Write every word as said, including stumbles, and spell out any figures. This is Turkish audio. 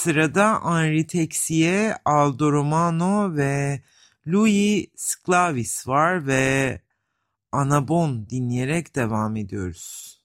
Sırada Henri Texier, Aldo Romano ve Louis Sclavis var ve Anabon dinleyerek devam ediyoruz.